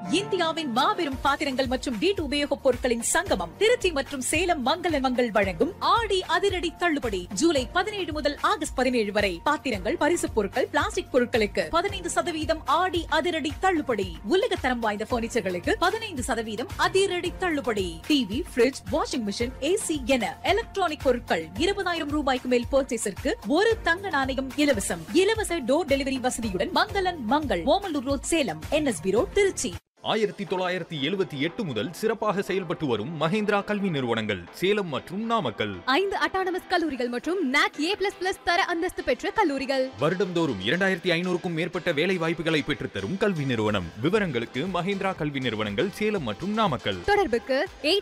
இந்தியாவின் மாபெரும் பாத்திரங்கள் மற்றும் வீட்டு உபயோகப் பொருட்களின் சங்கமம் திருச்சி மற்றும் சேலம் மங்கள மங்கள் வழங்கும் ஆடி அதிரடி தள்ளுபடி ஜூலை 17 முதல் ஆகஸ்ட் 17 வரை பாத்திரங்கள், பரிசுப் பொருட்கள், பிளாஸ்டிக் பொருட்களுக்கு 15% ஆடி அதிரடி தள்ளுபடி. உலகத்தரம் வாய்ந்த பர்னிச்சர்களுக்கு 15% அதிரடி தள்ளுபடி. TV, bridge, washing machine, AC என எலக்ட்ரானிக் பொருட்கள் 20,000 ரூபாய்க்கு மேல் பர்ச்சேஸிற்கு ஒரு தங்க நாணயம் இலவசம். இலவச டோர் டெலிவரி வசதியுடன் மங்களன் Mangal, Omalur road, Salem, NSB road, Trichy. 1978 முதல் சிறப்பாக செயல்பட்டு வரும் மஹேந்திரா கல்வி நிறுவனங்கள் சேலம் மற்றும் நாமக்கல். 5 அட்டானமஸ் கல்லூரிகள் மற்றும் NAC A++ தர அந்தஸ்து பெற்ற கல்லூரிகள். வருடம்தோறும் 2500க்கும் மேற்பட்ட வேலை வாய்ப்புகளை பெற்றுத்தரும் கல்வி நிறுவனம். விவரங்களுக்கு மஹேந்திரா கல்வி நிறுவனங்கள் சேலம் மற்றும் நாமக்கல். தொடர்புக்கு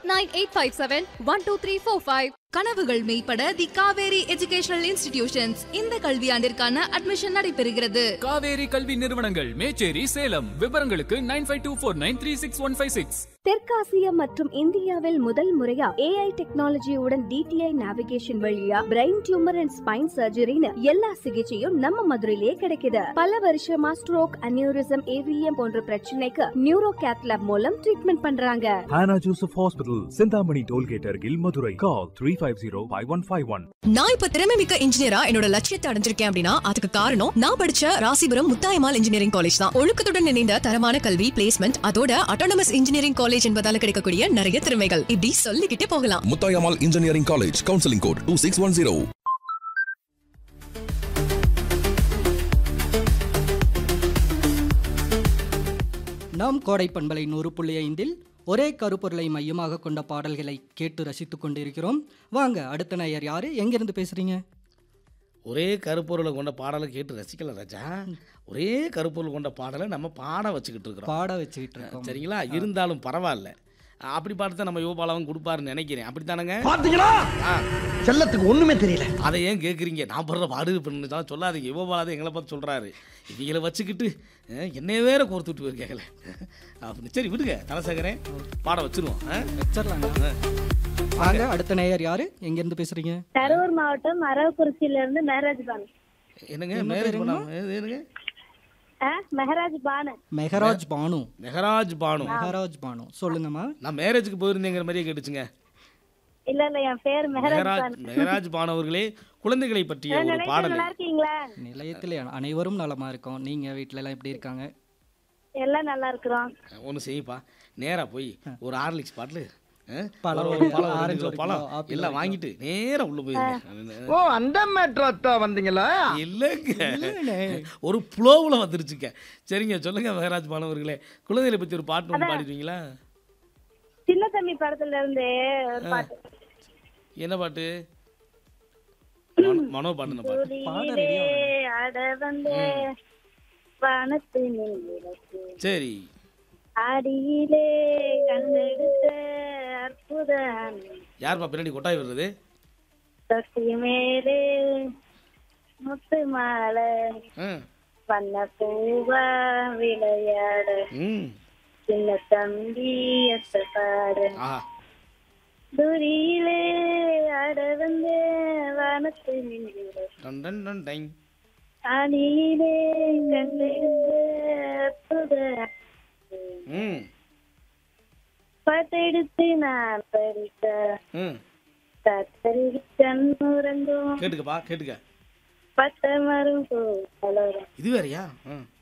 8985712345. கனவுகள் மெய்ப்பட தி காவேரி எஜுகேஷனல் இன்ஸ்டிடியூஷன்ஸ் இந்த கல்வியாண்டிற்கான அட்மிஷன் நடைபெறுகிறது. காவேரி கல்வி நிறுவனங்கள், மேச்சேரி, சேலம். விவரங்களுக்கு 9524936156. தெற்காசிய மற்றும் இந்தியாவில் முதல் முறையா AI டெக்னாலஜியுடன் DTI நேவிகேஷன் வழியா பிரெயின் டியூமர் அண்ட் ஸ்பைன் சர்ஜரின்னு எல்லா சிகிச்சையும் நம்ம மதுரையிலே கிடைக்குது. பல வருஷமா ஸ்ட்ரோக், அனியூரிசம், AVM போன்ற பிரச்சனைக்கு நியூரோ கேத்லாப் மூலம் ட்ரீட்மெண்ட் பண்றாங்க. Hannah Joseph Hospital, Sindhamani Tollgate அருகில் மதுரை. Call 350-5151. நான் இப்ப திறமைமிக்க இன்ஜினியரா என்னோட லட்சியத்தை அடைஞ்சிருக்கேன் அப்படின்னா அதுக்கு காரணம் நான் படிச்ச ராசிபுரம் முத்தாயம்மாள் இன்ஜினியரிங் காலேஜ் தான். ஒழுக்கத்துடன் இணைந்த தரமான கல்வி, பிளேஸ்மெண்ட், அதோட அட்டானமஸ் இன்ஜினியரிங் காலேஜ் என்பதால கிடைக்கக்கூடிய நிறைய திறமைகள் இப்படி சொல்லிக்கிட்டே போகலாம். Muthayammal engineering college, counselling code 2610. நாம் கோடை பண்பலை 100.5 ஒரே கருப்பொருளை மையமாக கொண்ட பாடல்களை கேட்டு ரசித்துக் கொண்டிருக்கிறோம். வாங்க, அடுத்த நேயர் யாரு, எங்கிருந்து பேசுறீங்க? ஒரே கருப்பொருளை கொண்ட பாடலை கேட்டு ரசிக்கல ராஜா. ஒரே கருப்பொருள் கொண்ட பாடலை நம்ம பாட வச்சுக்கிட்டு இருக்கோம். சரிங்களா? இருந்தாலும் பரவாயில்ல. அப்படி பார்த்து நம்ம யுவபாலாவும் கொடுப்பாருன்னு நினைக்கிறேன். அப்படித்தானங்க? பாத்தீங்களா? செல்லத்துக்கு ஒண்ணுமே தெரியல. அதை ஏன் கேட்குறீங்க? நான் படுற பாடு பண்ணு சொல்லாதீங்க. யுவபாலாதான் எங்களை பார்த்து சொல்றாரு. இவங்களை வச்சுக்கிட்டு என்னைய வேற கோர்த்துட்டு போயிருக்கேங்களே அப்படின்னு. சரி விடுங்க, தலசேகரன் பாட வச்சிருவோம். வாங்க, அடுத்த நேயர் யாரு, எங்கிருந்து பேசுறீங்க? கரூர் மாவட்டம் அரவக்குறிச்சியில இருந்து மேராஜ் பானு. என்னங்க மேரேஜ் பண்ணா? என்னங்க? மெஹராஜ் பானு. மெஹராஜ் பானு சொல்லுங்கம்மா. நான் மேரேஜுக்கு போயிருந்தேங்கிற மாதிரியே கேட்டுச்சுங்க. இல்ல இல்ல, என் பேர் மெஹராஜ் பானு அவர்களே. குழந்தைகளை பற்றிய ஒரு பாடல். நிலையத்தில் அனைவரும் நலமா இருக்கோம். நீங்க வீட்டுல எல்லாம் எப்படி இருக்காங்க? எல்லாம் நல்லா இருக்கிறோம். ஒண்ணு செய்யப்பா, நேரா போய் ஒரு ஹார்லிக்ஸ் பாட்டில் பழம் எல்லாம் வாங்கிட்டு நேரா உள்ள போயிருக்கேன். ஓ, அந்த மேட்ரா வந்தீங்களா? இல்லங்க, ஒரு ப்ளோவில் வந்துருச்சுங்க. சரிங்க, சொல்லுங்க மெஹராஜ் பானு அவர்களே. குழந்தைகளை பத்தி ஒரு பாட்டு ஒன்று பாடிடுவீங்களா? சின்ன தம்பி படத்துல இருந்து ஒரு பாட்டு. என்ன பாட்டு? மனோ பாட்டு. சரி. அடியிலே கண்டெடுத்த அற்புத யார்ப்பா பின்னாடி கொட்டாய் வருது? தொட்டி மேலே முத்து மாலை வண்ண பூவா விளையாட சின்ன தம்பி பாடு துரியிலே ஆட வந்து வானத்து அடியிலே கண்டெடுத்த அற்புத பட்டெடுத்து நான் படித்த கண்ணுறங்கும் கேட்டுக்கப்பா, கேட்டுக்க. பட்டமரும் இது வேறையா?